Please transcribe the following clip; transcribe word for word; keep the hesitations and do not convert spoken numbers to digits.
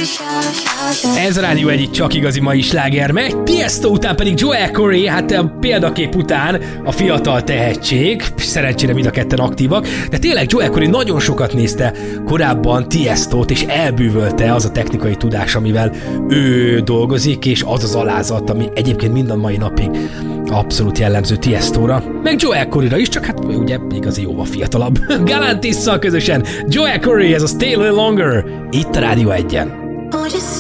Ez a Rádió egy csak igazi mai sláger, meg Tiesto után pedig Joel Corey, hát a példakép után a fiatal tehetség, szerencsére mind a ketten aktívak, de tényleg Joel Corey nagyon sokat nézte korábban Tiestót, és elbűvölte az a technikai tudás, amivel ő dolgozik, és az az alázat, ami egyébként minden mai napig abszolút jellemző Tiestóra, meg Joel Coreyra is, csak hát ő ugye igazi jóval fiatalabb. Galantisszal közösen Joel Corey, ez a Stay a Little Longer, itt a Rádió egyen.